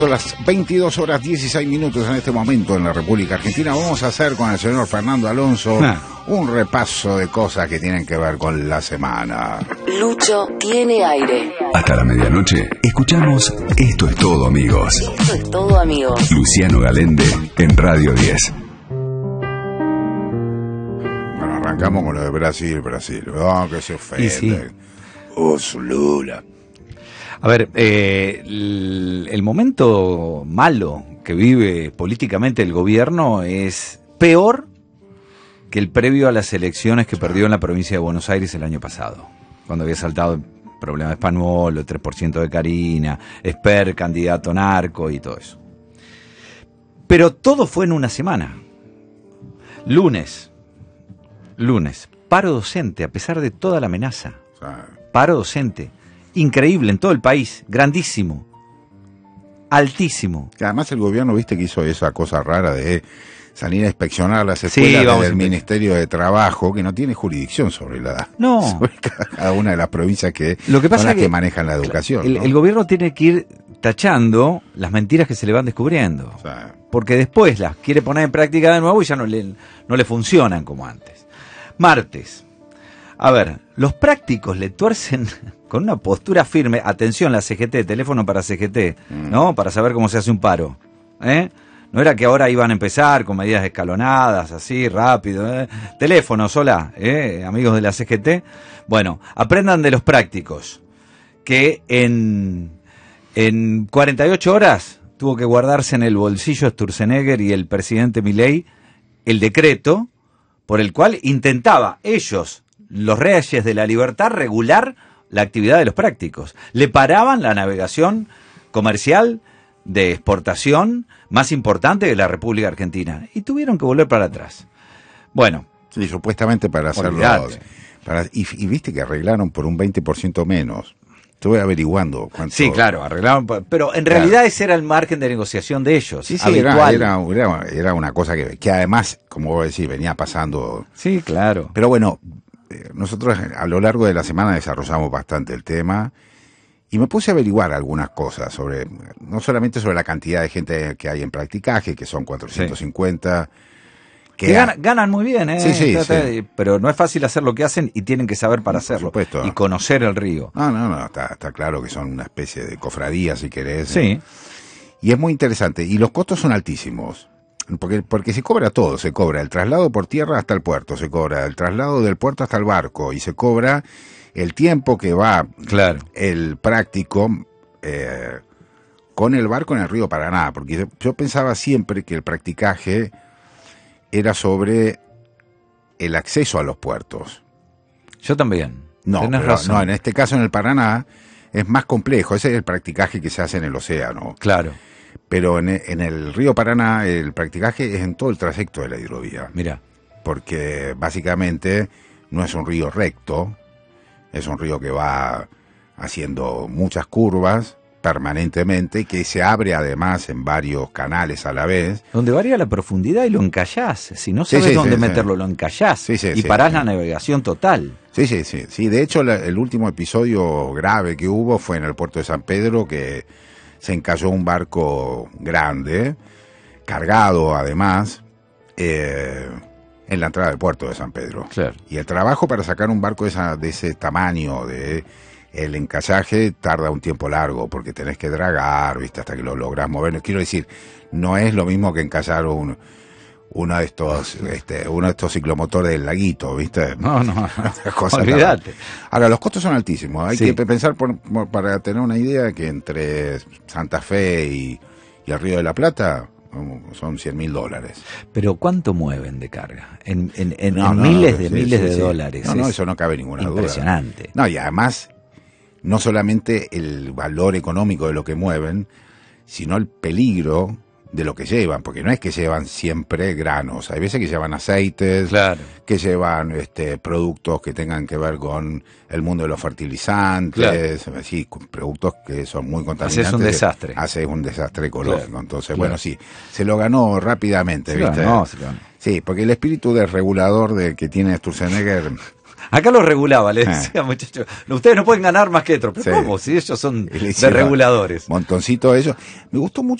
Son las 22 horas 16 minutos en este momento en la República Argentina. Vamos a hacer con el señor Fernando Alonso un repaso de cosas que tienen que ver con la semana. Lucho tiene aire. Hasta la medianoche escuchamos Esto es todo, amigos. Esto es todo, amigos. Luciano Galende en Radio 10. Bueno, arrancamos con lo de Brasil. Oh, que se ofende. Sí. Su Lula. A ver, el momento malo que vive políticamente el gobierno es peor que el previo a las elecciones que perdió en la provincia de Buenos Aires el año pasado, cuando había saltado el problema de Spanuolo, el 3% de Carina, Esper, candidato narco y todo eso. Pero todo fue en una semana. Lunes, paro docente a pesar de toda la amenaza. Paro docente. Increíble en todo el país, grandísimo, altísimo. Que además el gobierno, viste, que hizo esa cosa rara de salir a inspeccionar las escuelas del Ministerio de Trabajo, que no tiene jurisdicción sobre sobre cada una de las provincias que son las que manejan la educación. El gobierno tiene que ir tachando las mentiras que se le van descubriendo, porque después las quiere poner en práctica de nuevo y ya no le funcionan como antes. Martes. A ver, los prácticos le tuercen con una postura firme. Atención, la CGT, teléfono para CGT, ¿no? Para saber cómo se hace un paro. No era que ahora iban a empezar con medidas escalonadas, así, rápido. Teléfonos, hola, amigos de la CGT. Bueno, aprendan de los prácticos, que en 48 horas tuvo que guardarse en el bolsillo Sturzenegger y el presidente Milei el decreto por el cual intentaba ellos, los reyes de la libertad, regular la actividad de los prácticos. Le paraban la navegación comercial de exportación más importante de la República Argentina y tuvieron que volver para atrás. Bueno. Sí, supuestamente para hacerlo. Y viste que arreglaron por un 20% menos. Estuve averiguando cuánto. Sí, claro, arreglaron, pero en realidad ese era el margen de negociación de ellos. Sí, era una cosa que además, como vos decís, venía pasando. Sí, claro. Pero bueno, nosotros a lo largo de la semana desarrollamos bastante el tema y me puse a averiguar algunas cosas no solamente sobre la cantidad de gente que hay en practicaje, que son 450. Que ganan muy bien, Sí. Pero no es fácil hacer lo que hacen y tienen que saber para hacerlo. Por supuesto. Y conocer el río. No, está claro que son una especie de cofradía, si querés. Sí. Y es muy interesante. Y los costos son altísimos. Porque se cobra todo, se cobra el traslado por tierra hasta el puerto, se cobra el traslado del puerto hasta el barco y se cobra el tiempo que va el práctico con el barco en el río Paraná, porque yo pensaba siempre que el practicaje era sobre el acceso a los puertos. Yo también. No, en este caso en el Paraná es más complejo, ese es el practicaje que se hace en el océano. Claro. Pero en el río Paraná el practicaje es en todo el trayecto de la hidrovía. Mira. Porque básicamente no es un río recto, es un río que va haciendo muchas curvas permanentemente, que se abre además en varios canales a la vez. Donde varía la profundidad y lo encallás. Si no sabes dónde meterlo, lo encallás y parás la navegación total. Sí. De hecho, el último episodio grave que hubo fue en el puerto de San Pedro, que se encalló un barco grande, cargado además, en la entrada del puerto de San Pedro. Claro. Y el trabajo para sacar un barco de ese tamaño, el encallaje, tarda un tiempo largo, porque tenés que dragar, ¿viste? Hasta que lo lográs mover. Quiero decir, no es lo mismo que encallar uno de estos ciclomotores del laguito, ¿viste? No, olvídate. Ahora, los costos son altísimos. Hay que pensar, para tener una idea, que entre Santa Fe y el Río de la Plata son $100.000. Pero ¿cuánto mueven de carga? En miles de dólares. No, eso no cabe ninguna duda. Impresionante. No, y además, no solamente el valor económico de lo que mueven, sino el peligro de lo que llevan, porque no es que llevan siempre granos, hay veces que llevan aceites, que llevan productos que tengan que ver con el mundo de los fertilizantes, así, productos que son muy contaminantes. Hace un desastre ecológico. Entonces, bueno, sí, se lo ganó rápidamente, ¿viste? Se lo ganó. Sí, porque el espíritu desregulador que tiene Sturzenegger Acá los regulaba, le decía, muchachos, ustedes no pueden ganar más que otros. Pero ¿cómo? Si ellos son de reguladores. Montoncito de ellos. Me gustó mucho